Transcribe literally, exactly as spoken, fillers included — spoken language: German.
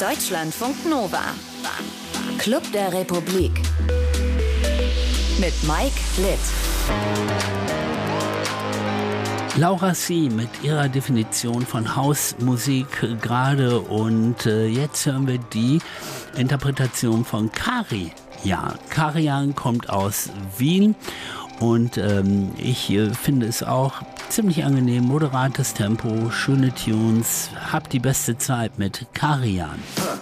Deutschlandfunk Nova. Club der Republik. Mit Mike Litt. Laura C. mit ihrer Definition von Hausmusik gerade und äh, jetzt hören wir die Interpretation von Kari. Ja, Karian kommt aus Wien und ähm, ich äh, finde es auch ziemlich angenehm, moderates Tempo, schöne Tunes, hab die beste Zeit mit Karian.